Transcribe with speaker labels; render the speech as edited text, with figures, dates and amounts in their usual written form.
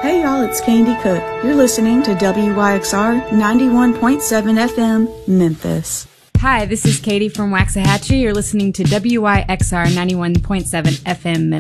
Speaker 1: Hey y'all, it's Candy Cook. You're listening to WYXR 91.7 FM, Memphis.
Speaker 2: Hi, this is Katie from Waxahachie. You're listening to WYXR 91.7 FM, Memphis.